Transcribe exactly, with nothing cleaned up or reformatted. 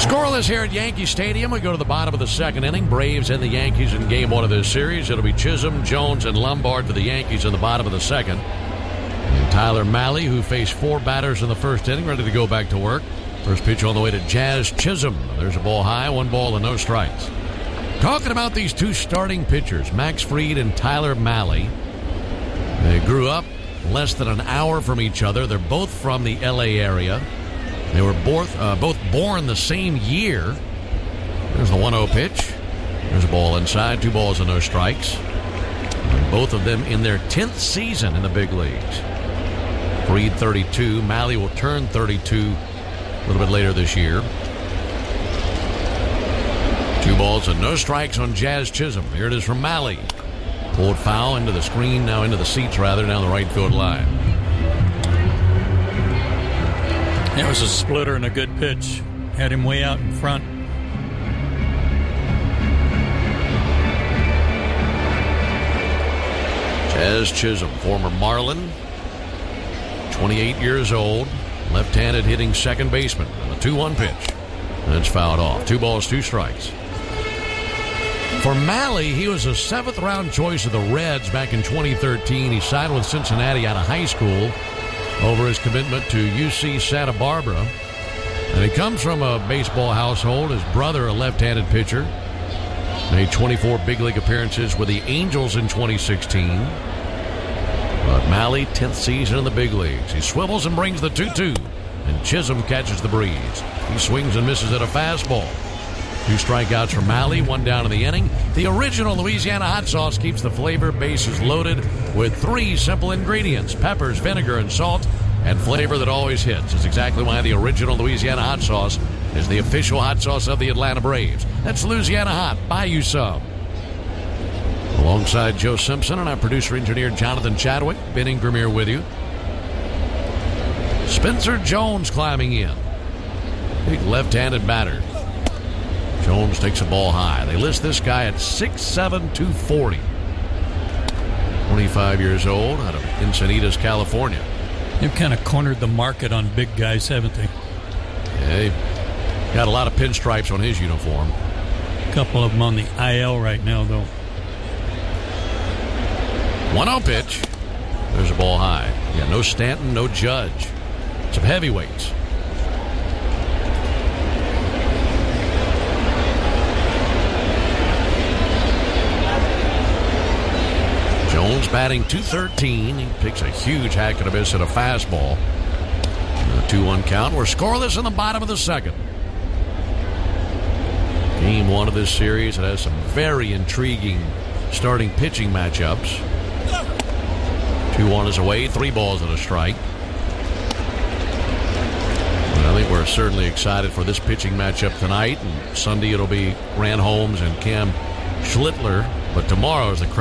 Scoreless here at Yankee Stadium. We go to the bottom of the second inning. Braves and the Yankees in game one of this series. It'll be Chisholm, Jones, and Lombard for the Yankees in the bottom of the second. And Tyler Mahle, who faced four batters in the first inning, ready to go back to work. First pitch on the way to Jazz Chisholm. There's a ball high, one ball and no strikes. Talking about these two starting pitchers, Max Fried and Tyler Mahle. They grew up less than an hour from each other. They're both from the L A area. They were both, uh, both born the same year. There's the one oh pitch. There's a ball inside, two balls and no strikes. And both of them in their tenth season in the big leagues. Fried thirty-two. Mahle will turn thirty-two a little bit later this year. Two balls and no strikes on Jazz Chisholm. Here it is from Mahle. Pulled foul into the screen, now into the seats rather, down the right field line. That was a splitter and a good pitch. Had him way out in front. Jazz Chisholm, former Marlin, twenty-eight years old, left-handed hitting second baseman. And a two one pitch. And it's fouled off. Two balls, two strikes. For Mahle, he was a seventh-round choice of the Reds back in twenty thirteen. He signed with Cincinnati out of high school over his commitment to U C Santa Barbara. And he comes from a baseball household. His brother, a left-handed pitcher, made twenty-four big league appearances with the Angels in twenty sixteen. But Mahle, tenth season in the big leagues. He swivels and brings the two two. And Chisholm catches the breeze. He swings and misses at a fastball. Two strikeouts for Mahle, one down in the inning. The original Louisiana hot sauce keeps the flavor bases loaded with three simple ingredients: peppers, vinegar, and salt, and flavor that always hits. It's exactly why the original Louisiana hot sauce is the official hot sauce of the Atlanta Braves. That's Louisiana Hot. Buy you some. Alongside Joe Simpson and our producer-engineer Jonathan Chadwick, Ben Ingram here with you. Spencer Jones climbing in. Big left-handed batter. Jones takes a ball high. They list this guy at six seven, two forty. twenty-five years old, out of Encinitas, California. They've kind of cornered the market on big guys, haven't they? Yeah, he got a lot of pinstripes on his uniform. A couple of them on the I L right now, though. one oh pitch. There's a ball high. Yeah, no Stanton, no Judge. Some heavyweights. Jones batting two thirteen. He picks a huge hack and a miss at a fastball. A two one count. We're scoreless in the bottom of the second. Game one of this series. It has some very intriguing starting pitching matchups. two one is away. Three balls and a strike. And I think we're certainly excited for this pitching matchup tonight. And Sunday it'll be Grant Holmes and Cam Schlittler. But tomorrow is the